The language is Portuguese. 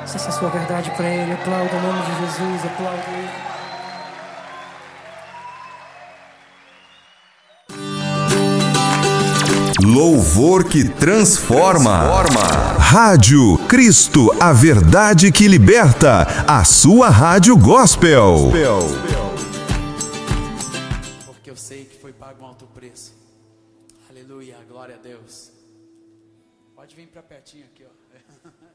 Essa é a sua verdade para Ele. Aplauda o nome de Jesus, aplauda Ele. Louvor que transforma. Rádio Cristo, a verdade que liberta. A sua rádio gospel. Porque eu sei que foi pago um alto preço. Aleluia, glória a Deus. Pode vir para pertinho aqui, ó.